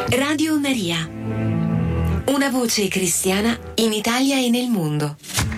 Radio Maria. Una voce cristiana in Italia e nel mondo.